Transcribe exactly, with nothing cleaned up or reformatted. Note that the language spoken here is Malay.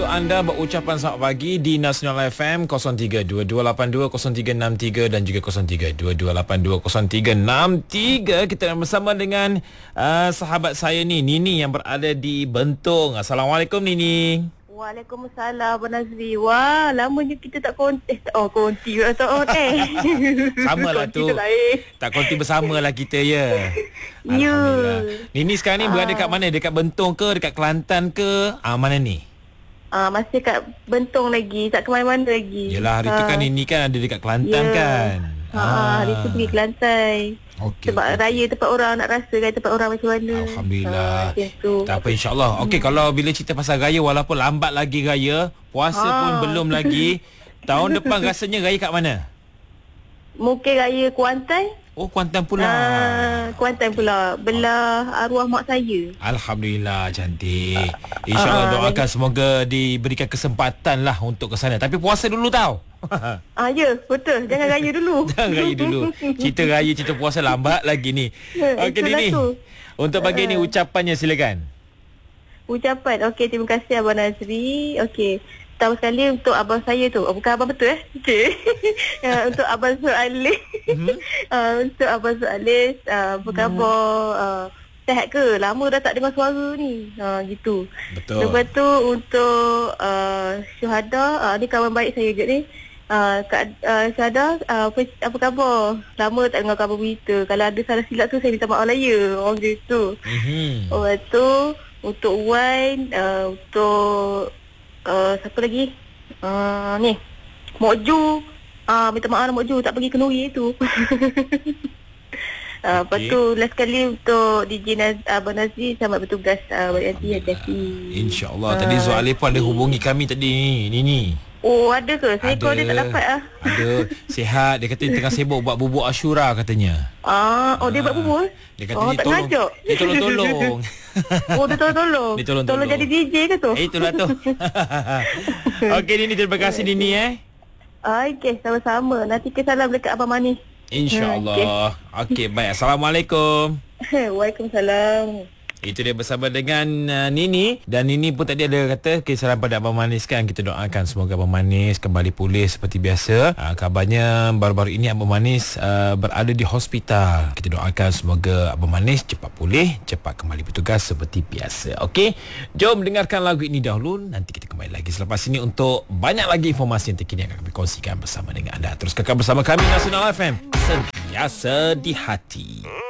untuk anda berucapan selamat pagi di Nasional F M kosong tiga dua dua lapan dua kosong tiga enam tiga dan juga kosong tiga dua dua lapan dua kosong tiga enam tiga. Kita bersama dengan uh, sahabat saya ni, Nini, yang berada di Bentong. Assalamualaikum, Nini. Waalaikumsalam, Abang Nazri. Wah, lamanya kita tak konti. Eh, oh, konti atau on eh. Sama lah tu. Tak konti bersama lah kita, ya. Ya. Alhamdulillah. Nini sekarang ni berada kat mana? Dekat Bentong ke? Dekat Kelantan ke? Ah, mana ni? Ah, masih kat Bentong lagi. Tak ke mana-mana lagi. Yelah, hari tu kan Nini kan ada dekat Kelantan, ya. kan? Ha, ah. Hari tu pergi Kelantan. Okay, sebab okay. raya tempat orang, nak rasa kan tempat orang macam mana. Alhamdulillah. Ha, tak apa, insyaAllah. Okey, hmm. kalau bila cerita pasal raya, walaupun lambat lagi raya, puasa ha. pun belum lagi, tahun depan rasanya raya kat mana? Mungkin raya Kuantan. Oh, Kuantan pula. Ah, Kuantan pula. Belah arwah mak saya. Alhamdulillah, cantik. InsyaAllah uh, doakan uh, semoga diberikan kesempatan lah untuk ke sana. Tapi puasa dulu tau. Ah, ya, betul. Jangan raya dulu. Jangan raya dulu. Cerita raya, cerita puasa lambat lagi ni. Okey, Nini. Untuk pagi uh, ni ucapannya silakan. Ucapan. Okey, terima kasih Abang Nazri. Okey. Pertama sekali untuk abang saya tu, oh, bukan abang betul eh. Okey. uh, untuk abang Su'alis. Mm-hmm. uh, untuk abang Su'alis, uh, apa khabar? Uh, sihat ke? Lama dah tak dengar suara ni. Uh, gitu. Betul. Lepas tu untuk uh, Syuhada, uh, ni kawan baik saya juga ni. Uh, Kak uh, Syuhada, uh, apa, apa khabar? Lama tak dengar khabar berita. Kalau ada salah silap tu, saya minta maaf lah ya. Oh gitu. Mm-hmm. Lepas tu untuk Wan, uh, untuk Uh, siapa lagi? Uh, ni Mok Ju. uh, Minta maaf Mok Ju tak pergi kenduri tu. Uh, lepas okay. tu last kali untuk D J Naz, Abang Nazri selamat bertugas uh, balik nanti hati-hati. InsyaAllah. uh, Tadi Zualif pun ada hubungi kami tadi ni, Nini. Oh, ada ke? Saya call dia tak dapat lah. Ada. Sihat. Dia kata dia tengah sibuk buat bubuk Ashura katanya. Ah, oh, dia buat bubuk? Dia kata oh, dia tak tolong. ngajak. Dia tolong-tolong. Oh, dia tolong-tolong. Dia tolong-tolong. Tolong jadi D J ke tu? Eh, itulah tu. Okey, Nini, terima kasih Nini eh. Okey, sama-sama. Nanti ke salam dekat Abang Manis. InsyaAllah. Okey, okay, baik. Assalamualaikum. Waalaikumsalam. Itu dia bersama dengan uh, Nini. Dan Nini pun tadi ada kata kisaran pada Abang Manis kan. Kita doakan semoga Abang Manis kembali pulih seperti biasa. uh, Kabarnya baru-baru ini Abang Manis uh, berada di hospital. Kita doakan semoga Abang Manis cepat pulih, cepat kembali bertugas seperti biasa. Okey, jom dengarkan lagu ini dahulu. Nanti kita kembali lagi selepas ini untuk banyak lagi informasi yang terkini yang akan kami kongsikan bersama dengan anda. Terus kekal bersama kami Nasional F M, sentiasa di hati.